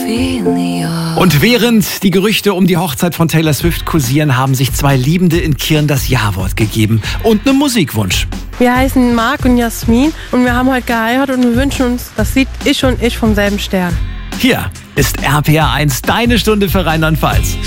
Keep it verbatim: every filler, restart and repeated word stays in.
Und während die Gerüchte um die Hochzeit von Taylor Swift kursieren, haben sich zwei Liebende in Kirn das Ja-Wort gegeben und einen Musikwunsch. Wir heißen Marc und Jasmin und wir haben heute geheiratet und wir wünschen uns das Lied Ich und Ich vom selben Stern. Hier ist R P R eins, deine Stunde für Rheinland-Pfalz.